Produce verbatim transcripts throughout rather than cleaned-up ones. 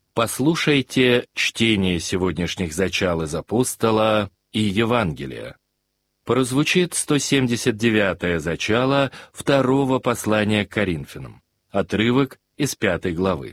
Послушайте чтение сегодняшних зачал из апостола и Евангелия. Прозвучит сто семьдесят девятое зачало второго послания к Коринфянам. Отрывок из пятой главы.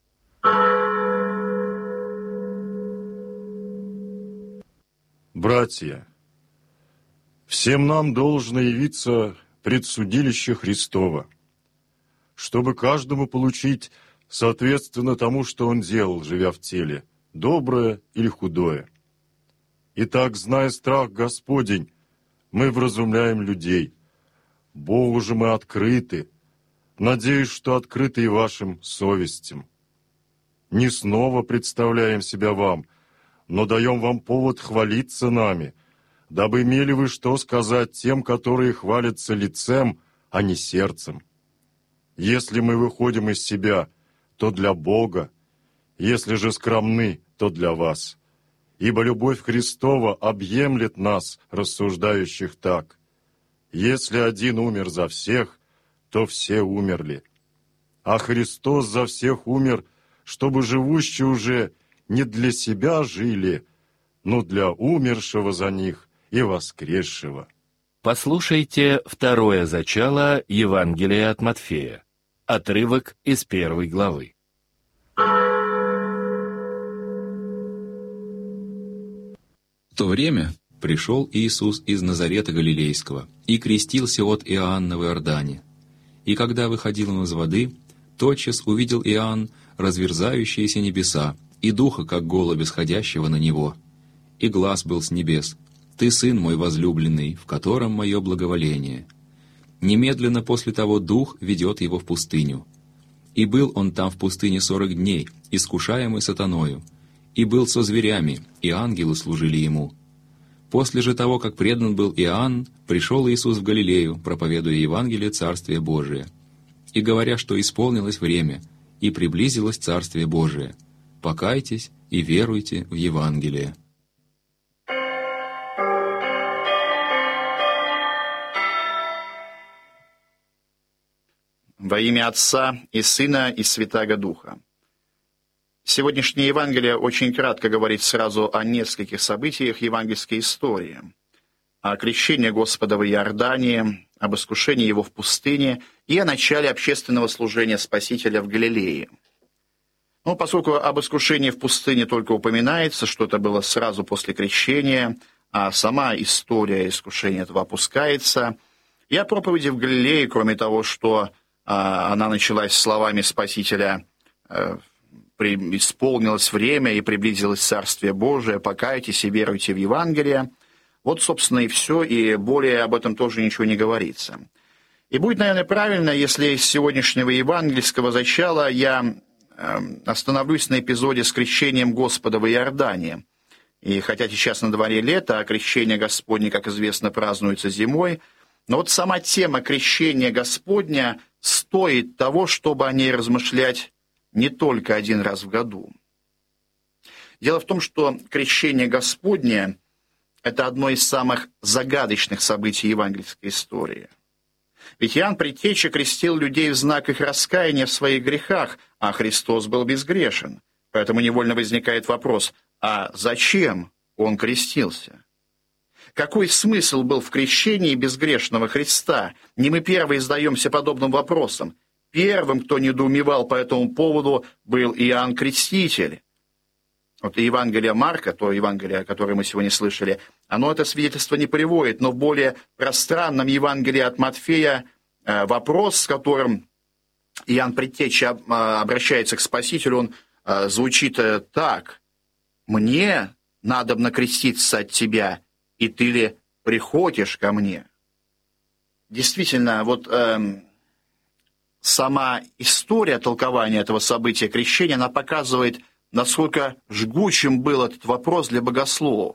Братья, всем нам должно явиться предсудилище Христова, чтобы каждому получить соответственно тому, что он делал, живя в теле, доброе или худое. Итак, зная страх Господень, мы вразумляем людей. Богу же мы открыты, надеюсь, что открыты и вашим совестям. Не снова представляем себя вам, но даем вам повод хвалиться нами, дабы имели вы что сказать тем, которые хвалятся лицем, а не сердцем. Если мы выходим из себя, то для Бога, если же скромны, то для вас. Ибо любовь Христова объемлет нас, рассуждающих так. Если один умер за всех, то все умерли. А Христос за всех умер, чтобы живущие уже не для себя жили, но для умершего за них и воскресшего. Послушайте второе зачало Евангелия от Матфея. Отрывок из первой главы. В то время пришел Иисус из Назарета Галилейского и крестился от Иоанна в Иордане. И когда выходил он из воды, тотчас увидел Иоанн разверзающиеся небеса и духа, как голубя, сходящего на него. И глас был с небес: «Ты сын мой возлюбленный, в котором мое благоволение». Немедленно после того дух ведет его в пустыню. И был он там в пустыне сорок дней, искушаемый сатаною, и был со зверями, и ангелы служили ему. После же того, как предан был Иоанн, пришел Иисус в Галилею, проповедуя Евангелие Царствия Божия, и говоря, что исполнилось время, и приблизилось Царствие Божие. Покайтесь и веруйте в Евангелие. Во имя Отца и Сына и Святаго Духа. Сегодняшнее Евангелие очень кратко говорит сразу о нескольких событиях евангельской истории. О крещении Господа в Иордане, об искушении Его в пустыне и о начале общественного служения Спасителя в Галилее. Но поскольку об искушении в пустыне только упоминается, что это было сразу после крещения, а сама история искушения этого опускается, и о проповеди в Галилее, кроме того, что она началась словами Спасителя: «Исполнилось время и приблизилось Царствие Божие, покайтесь и веруйте в Евангелие». Вот, собственно, и все, и более об этом тоже ничего не говорится. И будет, наверное, правильно, если из сегодняшнего евангельского зачала я остановлюсь на эпизоде с крещением Господа в Иордане. И хотя сейчас на дворе лето, а крещение Господне, как известно, празднуется зимой, но вот сама тема крещения Господня стоит того, чтобы о ней размышлять не только один раз в году. Дело в том, что крещение Господне – это одно из самых загадочных событий евангельской истории. Ведь Иоанн Предтеча крестил людей в знак их раскаяния в своих грехах, а Христос был безгрешен. Поэтому невольно возникает вопрос: а зачем он крестился? Какой смысл был в крещении безгрешного Христа? Не мы первые задаемся подобным вопросом. Первым, кто недоумевал по этому поводу, был Иоанн Креститель. Вот Евангелие Марка, то Евангелие, которое мы сегодня слышали, оно это свидетельство не приводит, но в более пространном Евангелии от Матфея вопрос, с которым Иоанн Предтеча обращается к Спасителю, он звучит так: «Мне надобно креститься от тебя, и ты ли приходишь ко мне?» Действительно, вот э, сама история толкования этого события крещения, она показывает, насколько жгучим был этот вопрос для богословов.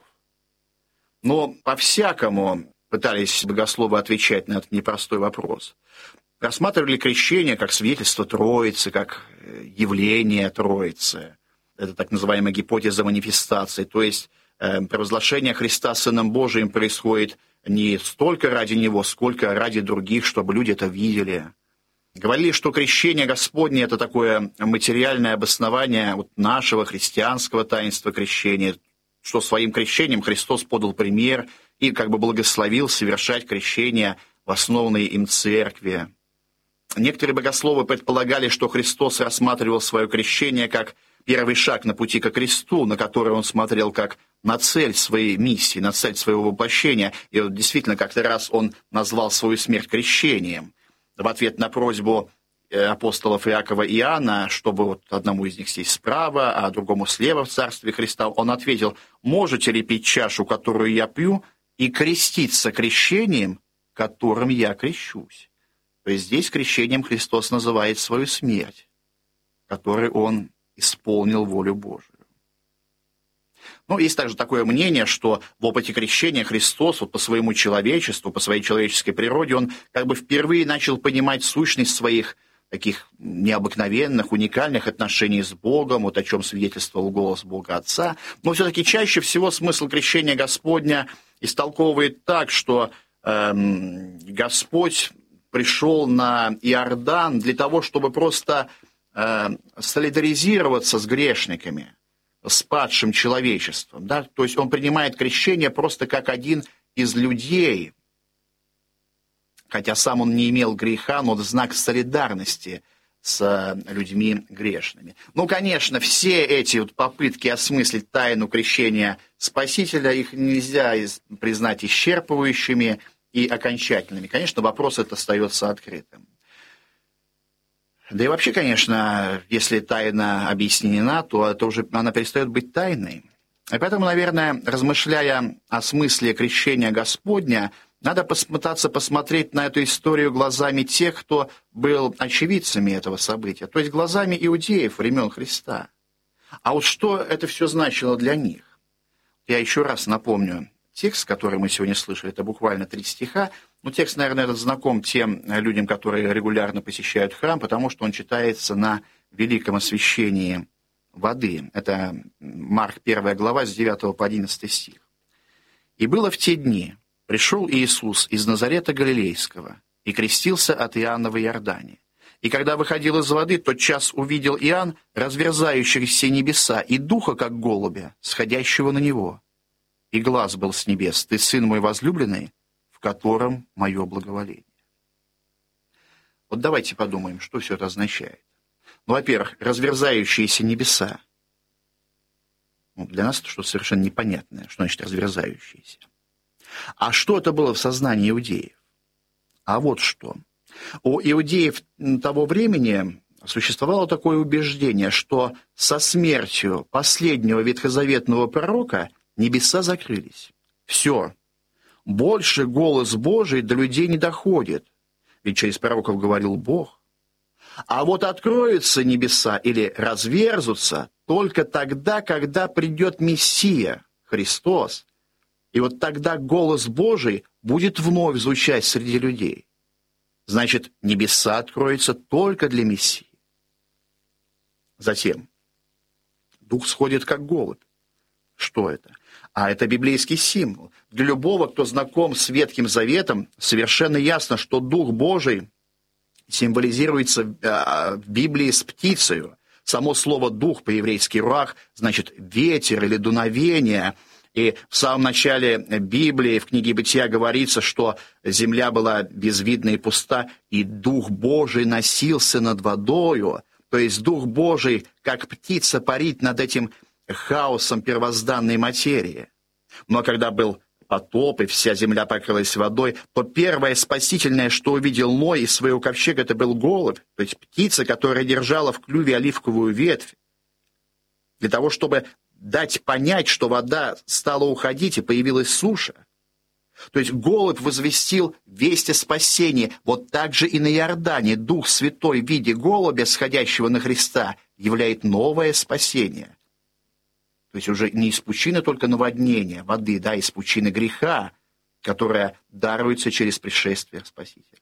Но по-всякому пытались богословы отвечать на этот непростой вопрос. Рассматривали крещение как свидетельство Троицы, как явление Троицы. Это так называемая гипотеза манифестации, то есть э, провозглашение Христа Сыном Божиим происходит не столько ради Него, сколько ради других, чтобы люди это видели. Говорили, что крещение Господне – это такое материальное обоснование вот нашего христианского таинства крещения, что своим крещением Христос подал пример и как бы благословил совершать крещение в основанной им церкви. Некоторые богословы предполагали, что Христос рассматривал свое крещение как первый шаг на пути ко кресту, на который он смотрел как на цель своей миссии, на цель своего воплощения. И вот действительно, как-то раз он назвал свою смерть крещением. В ответ на просьбу апостолов Иакова и Иоанна, чтобы вот одному из них сесть справа, а другому слева в Царстве Христа, он ответил: «Можете ли пить чашу, которую я пью, и креститься крещением, которым я крещусь?» То есть здесь крещением Христос называет свою смерть, которой он исполнил волю Божию. Ну, есть также такое мнение, что в опыте крещения Христос вот по своему человечеству, по своей человеческой природе, он как бы впервые начал понимать сущность своих таких необыкновенных, уникальных отношений с Богом, вот о чем свидетельствовал голос Бога Отца. Но все-таки чаще всего смысл крещения Господня истолковывает так, что эм, Господь пришел на Иордан для того, чтобы просто э, солидаризироваться с грешниками, с падшим человечеством. Да? То есть он принимает крещение просто как один из людей, хотя сам он не имел греха, но в знак солидарности с людьми грешными. Ну, конечно, все эти вот попытки осмыслить тайну крещения Спасителя, их нельзя признать исчерпывающими и окончательными. Конечно, вопрос этот остается открытым. Да и вообще, конечно, если тайна объяснена, то это уже она перестает быть тайной. И поэтому, наверное, размышляя о смысле крещения Господня, надо попытаться посмотреть на эту историю глазами тех, кто был очевидцами этого события, то есть глазами иудеев времен Христа. А вот что это все значило для них? Я еще раз напомню текст, который мы сегодня слышали, это буквально три стиха. Ну, текст, наверное, этот знаком тем людям, которые регулярно посещают храм, потому что он читается на великом освящении воды. Это Марк первая глава, с девятого по одиннадцатый стих. «И было в те дни, пришел Иисус из Назарета Галилейского и крестился от Иоанна в Иордане. И когда выходил из воды, тотчас увидел Иоанн разверзающихся небеса и духа, как голубя, сходящего на него. И глас был с небес: «Ты, сын мой возлюбленный, в котором мое благоволение». Вот давайте подумаем, что все это означает. Ну, во-первых, разверзающиеся небеса. Ну, для нас это что-то совершенно непонятное, что значит разверзающиеся. А что это было в сознании иудеев? А вот что. У иудеев того времени существовало такое убеждение, что со смертью последнего ветхозаветного пророка небеса закрылись. Все. Больше голос Божий до людей не доходит. Ведь через пророков говорил Бог. А вот откроются небеса или разверзутся только тогда, когда придет Мессия, Христос. И вот тогда голос Божий будет вновь звучать среди людей. Значит, небеса откроются только для Мессии. Затем Дух сходит как голубь. Что это? А это библейский символ. Для любого, кто знаком с Ветхим Заветом, совершенно ясно, что Дух Божий символизируется в Библии с птицею. Само слово «дух» по-еврейски «руах» значит «ветер» или «дуновение». И в самом начале Библии, в книге Бытия, говорится, что земля была безвидна и пуста, и Дух Божий носился над водою. То есть Дух Божий, как птица, парит над этим хаосом первозданной материи. Но когда был потоп, и вся земля покрылась водой, то первое спасительное, что увидел Ной из своего ковчега, это был голубь, то есть птица, которая держала в клюве оливковую ветвь, для того, чтобы дать понять, что вода стала уходить и появилась суша. То есть голубь возвестил весть о спасении. Вот так же и на Иордане Дух Святой в виде голубя, сходящего на Христа, являет новое спасение. То есть уже не из пучины только наводнения воды, да, из пучины греха, которая даруется через пришествие Спасителя.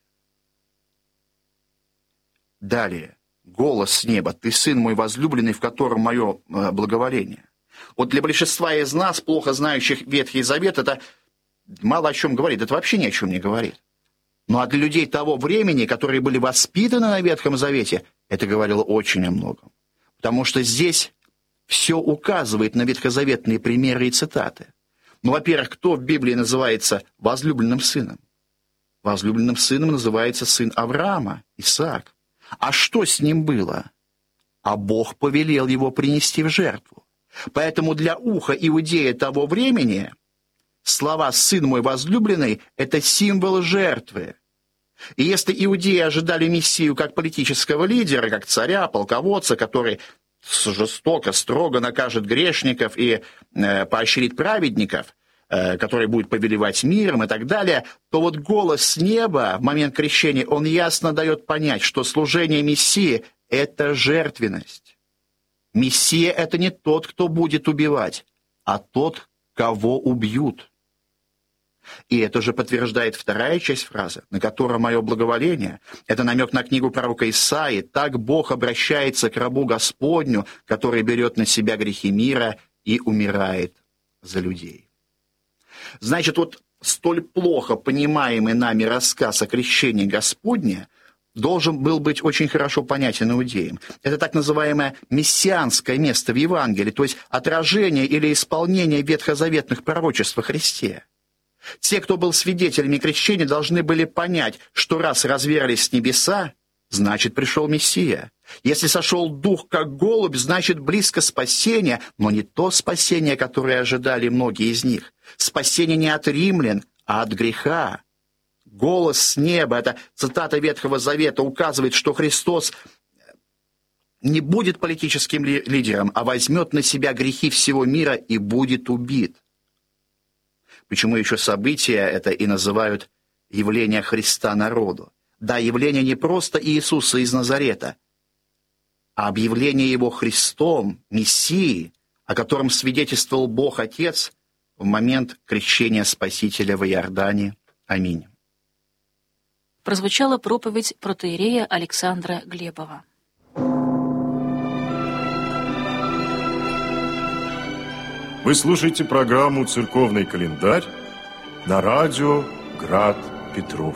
Далее. Голос с неба: «Ты, сын мой возлюбленный, в котором мое благоволение». Вот для большинства из нас, плохо знающих Ветхий Завет, это мало о чем говорит, это вообще ни о чем не говорит. Ну а для людей того времени, которые были воспитаны на Ветхом Завете, это говорило очень о многом. Потому что здесь все указывает на ветхозаветные примеры и цитаты. Ну, во-первых, кто в Библии называется возлюбленным сыном? Возлюбленным сыном называется сын Авраама, Исаак. А что с ним было? А Бог повелел его принести в жертву. Поэтому для уха иудея того времени слова «сын мой возлюбленный» — это символ жертвы. И если иудеи ожидали Мессию как политического лидера, как царя, полководца, который жестоко, строго накажет грешников и э, поощрит праведников, э, который будет повелевать миром и так далее, то вот голос с неба в момент крещения, он ясно дает понять, что служение Мессии — это жертвенность. Мессия — это не тот, кто будет убивать, а тот, кого убьют. И это же подтверждает вторая часть фразы, на которой мое благоволение. Это намек на книгу пророка Исаии. «Так Бог обращается к рабу Господню, который берет на себя грехи мира и умирает за людей». Значит, вот столь плохо понимаемый нами рассказ о крещении Господне должен был быть очень хорошо понятен иудеям. Это так называемое мессианское место в Евангелии, то есть отражение или исполнение ветхозаветных пророчеств о Христе. Те, кто был свидетелями крещения, должны были понять, что раз разверзлись небеса, значит, пришел Мессия. Если сошел Дух как голубь, значит, близко спасение, но не то спасение, которое ожидали многие из них. Спасение не от римлян, а от греха. Голос с неба, это цитата Ветхого Завета, указывает, что Христос не будет политическим ли- лидером, а возьмет на себя грехи всего мира и будет убит. Почему еще события это и называют явление Христа народу? Да, явление не просто Иисуса из Назарета, а объявление Его Христом, Мессией, о котором свидетельствовал Бог Отец в момент крещения Спасителя в Иордане. Аминь. Прозвучала проповедь протоиерея Александра Глебова. Вы слушаете программу «Церковный календарь» на радио «Град Петров».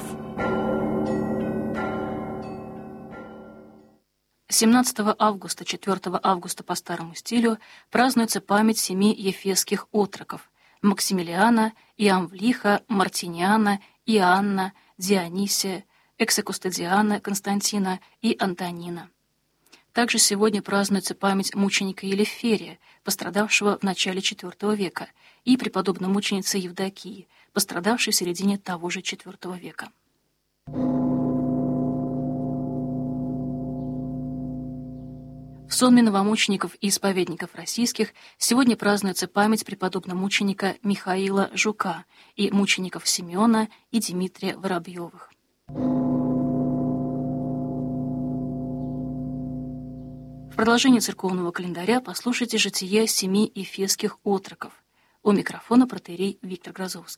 семнадцатого августа, четвёртого августа по старому стилю празднуется память семи ефесских отроков – Максимилиана, Иамвлиха, Мартиниана, Иоанна, Дионисия, Эксекустадиана, Константина и Антонина. Также сегодня празднуется память мученика Елеферия, пострадавшего в начале четвёртого века, и преподобной мученицы Евдокии, пострадавшей в середине того же четвёртого века. В сонме новомучеников и исповедников российских сегодня празднуется память преподобно-мученика Михаила Жука и мучеников Симеона и Дмитрия Воробьевых. В продолжении церковного календаря послушайте житие семи ефесских отроков. У микрофона протоиерей Виктор Грозовский.